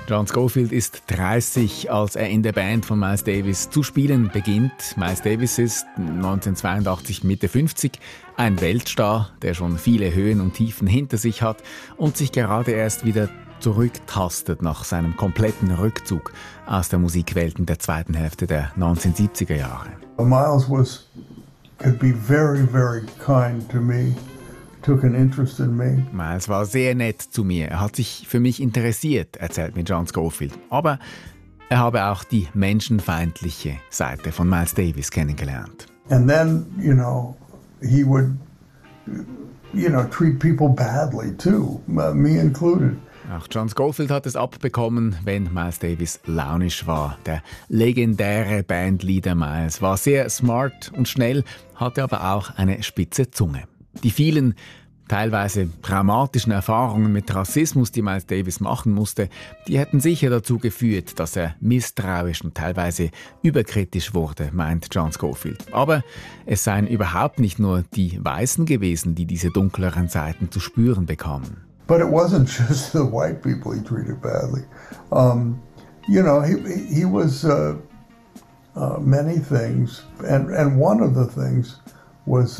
John Scofield ist 30, als er in der Band von Miles Davis zu spielen beginnt. Miles Davis ist 1982 Mitte 50, ein Weltstar, der schon viele Höhen und Tiefen hinter sich hat und sich gerade erst wieder zurücktastet nach seinem kompletten Rückzug aus der Musikwelt in der zweiten Hälfte der 1970er Jahre. Miles could be very, very kind to me. Took an interest in me. Miles war sehr nett zu mir. Er hat sich für mich interessiert, erzählt mir John Scofield. Aber er habe auch die menschenfeindliche Seite von Miles Davis kennengelernt. And then, he would, treat people badly too, me included. Auch John Scofield hat es abbekommen, wenn Miles Davis launisch war. Der legendäre Bandleader Miles war sehr smart und schnell, hatte aber auch eine spitze Zunge. Die vielen, teilweise traumatischen Erfahrungen mit Rassismus, die Miles Davis machen musste, die hätten sicher dazu geführt, dass er misstrauisch und teilweise überkritisch wurde, meint John Scofield. Aber es seien überhaupt nicht nur die Weißen gewesen, die diese dunkleren Seiten zu spüren bekamen. But it wasn't just the white people he treated badly. He was many things, and one of the things was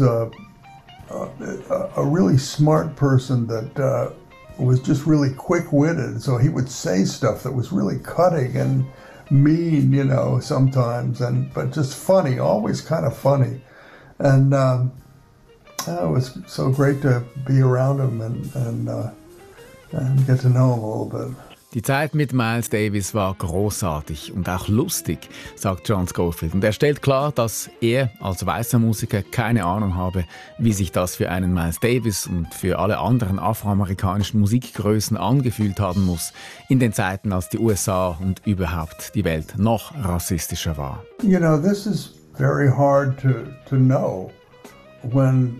a really smart person that was just really quick-witted. So he would say stuff that was really cutting and mean, sometimes, but just funny, always kind of funny. And it was so great to be around him and get to know him a little bit. Die Zeit mit Miles Davis war großartig und auch lustig, sagt John Scofield. Und er stellt klar, dass er als weißer Musiker keine Ahnung habe, wie sich das für einen Miles Davis und für alle anderen afroamerikanischen Musikgrößen angefühlt haben muss, in den Zeiten, als die USA und überhaupt die Welt noch rassistischer war. This is very hard to know when,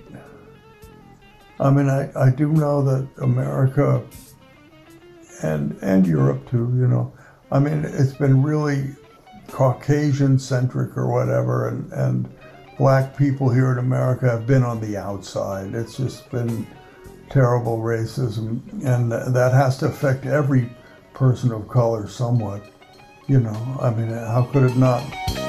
I do know that America and Europe too, it's been really Caucasian-centric or whatever, and black people here in America have been on the outside. It's just been terrible racism, and that has to affect every person of color somewhat. How could it not?